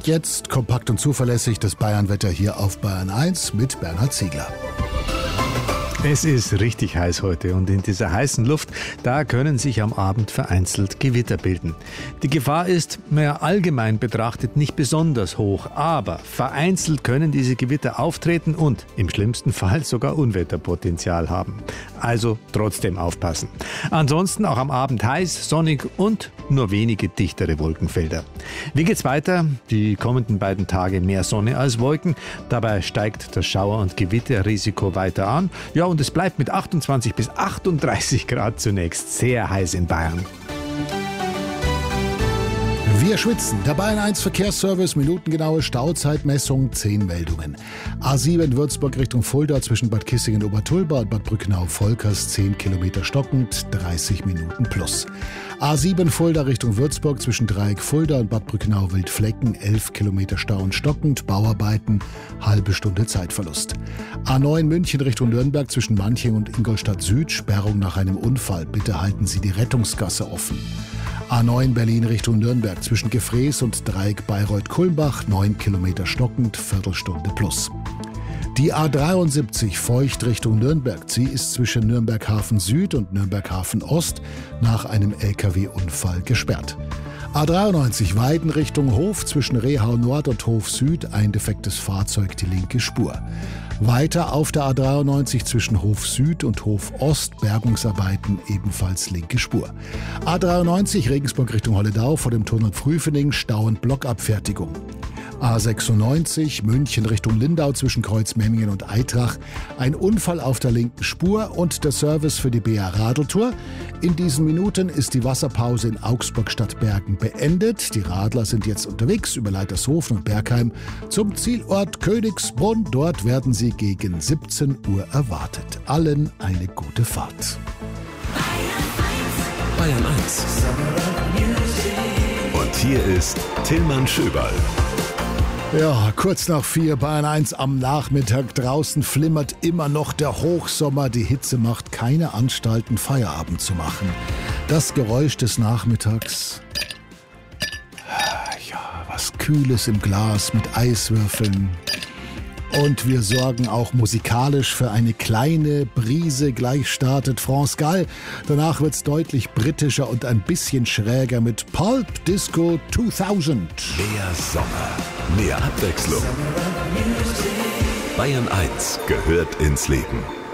Und jetzt kompakt und zuverlässig das Bayernwetter hier auf Bayern 1 mit Bernhard Ziegler. Es ist richtig heiß heute und in dieser heißen Luft, da können sich am Abend vereinzelt Gewitter bilden. Die Gefahr ist, allgemein betrachtet, nicht besonders hoch, aber vereinzelt können diese Gewitter auftreten und im schlimmsten Fall sogar Unwetterpotenzial haben. Also trotzdem aufpassen. Ansonsten auch am Abend heiß, sonnig und nur wenige dichtere Wolkenfelder. Wie geht's weiter? Die kommenden beiden Tage mehr Sonne als Wolken. Dabei steigt das Schauer- und Gewitterrisiko weiter an. Ja, und es bleibt mit 28 bis 38 Grad zunächst sehr heiß in Bayern. Wir schwitzen. Der Bayern 1 Verkehrsservice, minutengenaue Stauzeitmessung, 10 Meldungen. A7 Würzburg Richtung Fulda zwischen Bad Kissingen-Obertulba und Bad Brückenau-Volkers 10 Kilometer stockend, 30 Minuten plus. A7 Fulda Richtung Würzburg zwischen Dreieck Fulda und Bad Brückenau-Wildflecken 11 Kilometer Stau und stockend, Bauarbeiten, halbe Stunde Zeitverlust. A9 München Richtung Nürnberg zwischen Manching und Ingolstadt Süd, Sperrung nach einem Unfall. Bitte halten Sie die Rettungsgasse offen. A9 Berlin Richtung Nürnberg zwischen Gefrees und Dreieck Bayreuth-Kulmbach 9 Kilometer stockend, Viertelstunde plus. Die A73 Feucht Richtung Nürnberg. Sie ist zwischen Nürnberg-Hafen Süd und Nürnberg-Hafen Ost nach einem LKW-Unfall gesperrt. A93 Weiden Richtung Hof zwischen Rehau Nord und Hof Süd. Ein defektes Fahrzeug, die linke Spur. Weiter auf der A93 zwischen Hof Süd und Hof Ost, Bergungsarbeiten, ebenfalls linke Spur. A93 Regensburg Richtung Holledau vor dem Tunnel Prüfening, Stau und Blockabfertigung. A96 München Richtung Lindau zwischen Kreuzmemmingen und Eitrach. Ein Unfall auf der linken Spur und der Service für die BR Radeltour. In diesen Minuten ist die Wasserpause in Augsburg-Stadtbergen beendet. Die Radler sind jetzt unterwegs über Leitershofen und Bergheim zum Zielort Königsbrunn. Dort werden sie gegen 17 Uhr erwartet. Allen eine gute Fahrt. Bayern 1. Und hier ist Tillmann Schöberl. Ja, kurz nach 4, Bayern 1 am Nachmittag. Draußen flimmert immer noch der Hochsommer. Die Hitze macht keine Anstalten, Feierabend zu machen. Das Geräusch des Nachmittags. Ja, was Kühles im Glas mit Eiswürfeln. Und wir sorgen auch musikalisch für eine kleine Brise. Gleich startet France Gall. Danach wird's deutlich britischer und ein bisschen schräger mit Pulp Disco 2000. Mehr Sommer, mehr Abwechslung. Bayern 1 gehört ins Leben.